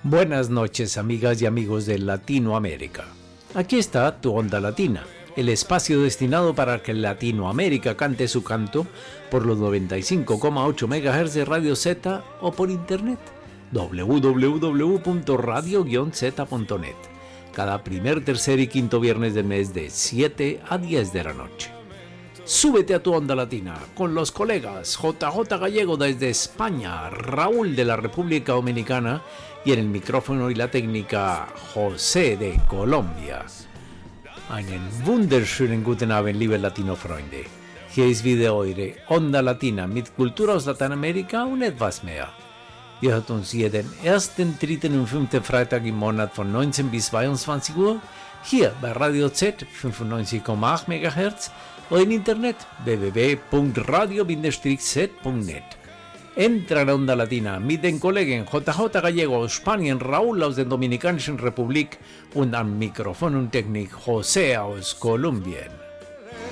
Buenas noches, amigas y amigos de Latinoamérica. Aquí está tu Onda Latina, el espacio destinado para que Latinoamérica cante su canto por los 95,8 MHz de Radio Z o por internet www.radio-z.net. Cada primer, tercer y quinto viernes del mes de 7 a 10 de la noche. Súbete a tu Onda Latina con los colegas JJ Gallego desde España, Raúl de la República Dominicana y en el micrófono y la técnica José de Colombia. Einen wunderschönen guten Abend, liebe Latino-Freunde. Hier ist wieder eure Onda Latina mit Kultur aus Lateinamerika und etwas mehr. Ihr hört uns jeden ersten, dritten und fünften Freitag im Monat von 19 bis 22 Uhr hier bei Radio Z 95,8 MHz o en internet www.radio-z.net. Entra en Onda Latina mit den Kollegen JJ Gallego aus Spanien, Raúl aus der Dominikanischen Republik und am Mikrofon und Technik José aus Kolumbien.